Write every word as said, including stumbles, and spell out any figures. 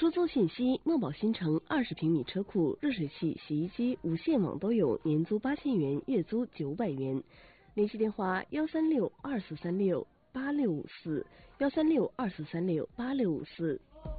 出租信息：诺宝新城二十平米车库，热水器、洗衣机、无线网都有，年租八千元，月租九百元。联系电话：幺三六二四三六八六五四，幺三六二四三六八六五四。